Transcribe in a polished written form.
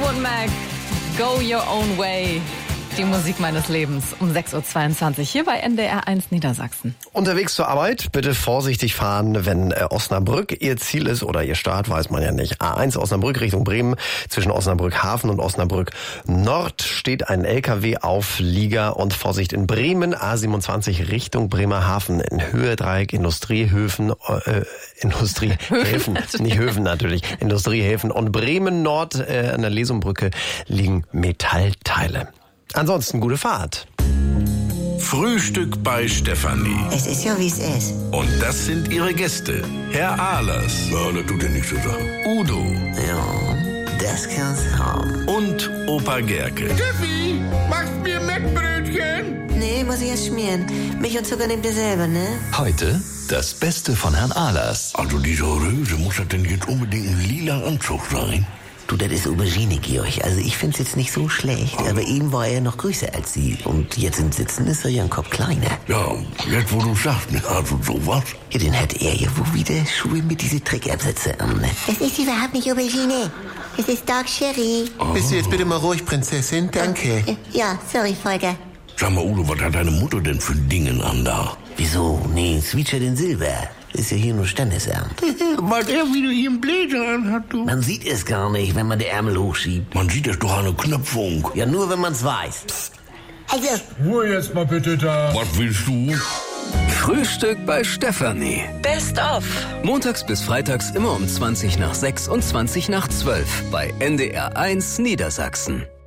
Fleetwood Mac, Go Your Own Way. Die Musik meines Lebens um 6.22 Uhr hier bei NDR 1 Niedersachsen. Unterwegs zur Arbeit bitte vorsichtig fahren, wenn Osnabrück Ihr Ziel ist oder Ihr Start, weiß man ja nicht. A1 Osnabrück Richtung Bremen, zwischen Osnabrück Hafen und Osnabrück Nord steht ein LKW auf Lieger und Vorsicht in Bremen, A27 Richtung Bremerhaven in Höhe Dreieck Industriehöfen, Industriehäfen, nicht Höfen natürlich, Industriehäfen und Bremen Nord an der Lesumbrücke liegen Metallteile. Ansonsten gute Fahrt. Frühstück bei Stefanie. Es ist ja, wie es ist. Und das sind ihre Gäste. Herr Ahlers. Ja, das tut ja nichts zur Sache. Udo. Ja, das kann's haben. Und Opa Gerke. Steffi, machst mir Mettbrötchen? Nee, muss ich erst schmieren. Milch und Zucker nehmt ihr selber, ne? Heute das Beste von Herrn Ahlers. Also dieser Röse, muss das denn jetzt unbedingt ein lila Anzug sein? Du, das ist Aubergine, Georg. Also ich find's jetzt nicht so schlecht, aber eben war er noch größer als Sie. Und jetzt im Sitzen ist er ja ein Kopf kleiner. Ja, jetzt wo du sagst, ne, also sowas. Ja, dann hat er ja wohl wieder Schuhe mit diese Trickabsätze an, ne? Das ist überhaupt nicht Aubergine. Das ist Dark Sherry. Bist du jetzt bitte mal ruhig, Prinzessin? Danke. Ja, sorry, Volker. Sag mal, Udo, was hat deine Mutter denn für Dingen an da? Wieso? Nee, Sweetshirt in Silber. Ist ja hier nur Standesamt. Mal er wieder hier einen Bläser anhat, du. Man sieht es gar nicht, wenn man die Ärmel hochschiebt. Man sieht es doch an der Knöpfung. Ja, nur wenn man's weiß. Psst. Also, Ruhe jetzt mal bitte da. Was willst du? Frühstück bei Stefanie. Best of. Montags bis freitags immer um 20 nach 6 und 20 nach 12 bei NDR 1 Niedersachsen.